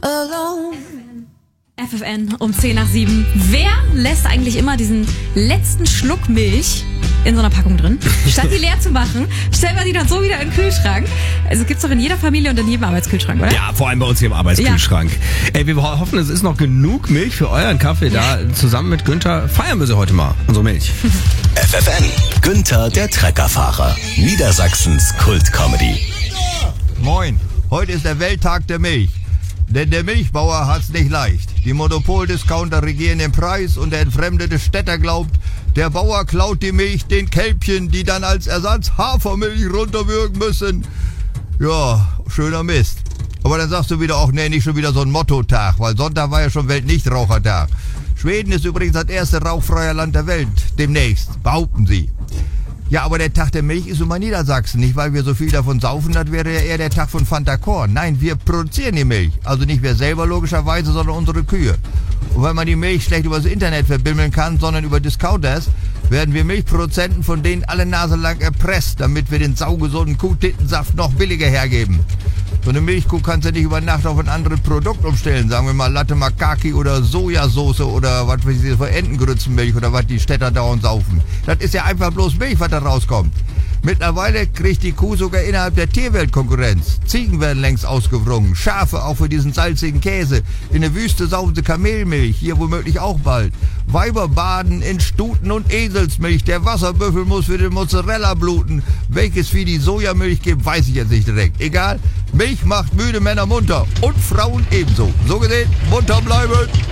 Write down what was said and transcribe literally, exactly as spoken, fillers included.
alone. F F N um zehn nach sieben. Wer lässt eigentlich immer diesen letzten Schluck Milch in so einer Packung drin, statt die leer zu machen, stellt man die dann so wieder in den Kühlschrank? Also gibt's doch in jeder Familie und in jedem Arbeitskühlschrank, oder? Ja, vor allem bei uns hier im Arbeitskühlschrank. Ja. Ey, wir hoffen, es ist noch genug Milch für euren Kaffee ja. da. Zusammen mit Günther feiern wir sie heute mal, unsere Milch. F F N, Günther der Treckerfahrer. Niedersachsens Kult-Comedy. Moin, heute ist der Welttag der Milch. Denn der Milchbauer hat's nicht leicht. Die Monopoldiscounter regieren den Preis und der entfremdete Städter glaubt, der Bauer klaut die Milch den Kälbchen, die dann als Ersatz Hafermilch runterwürgen müssen. Ja, schöner Mist. Aber dann sagst du wieder, auch nee, nicht schon wieder so ein Motto-Tag, weil Sonntag war ja schon Weltnichtrauchertag. Schweden ist übrigens das erste rauchfreie Land der Welt. Demnächst, behaupten sie. Ja, aber der Tag der Milch ist immer Niedersachsen. Nicht, weil wir so viel davon saufen, das wäre ja eher der Tag von Fanta Korn. Nein, wir produzieren die Milch. Also nicht wir selber logischerweise, sondern unsere Kühe. Und weil man die Milch schlecht übers Internet verbimmeln kann, sondern über Discounters, werden wir Milchproduzenten von denen alle Nase lang erpresst, damit wir den saugesunden Kuhtittensaft noch billiger hergeben. So eine Milchkuh kannst du nicht über Nacht auf ein anderes Produkt umstellen. Sagen wir mal Latte Makaki oder Sojasauce oder was weiß ich, Entengrützenmilch oder was die Städter dauernd saufen. Das ist ja einfach bloß Milch, was da rauskommt. Mittlerweile kriegt die Kuh sogar innerhalb der Tierwelt Konkurrenz. Ziegen werden längst ausgewrungen, Schafe auch für diesen salzigen Käse. In der Wüste saufen sie Kamelmilch, hier womöglich auch bald. Weiber baden in Stuten- und Eselsmilch. Der Wasserbüffel muss für den Mozzarella bluten. Welches Vieh die Sojamilch gibt, weiß ich jetzt nicht direkt. Egal, Milch macht müde Männer munter und Frauen ebenso. So gesehen, munter bleiben.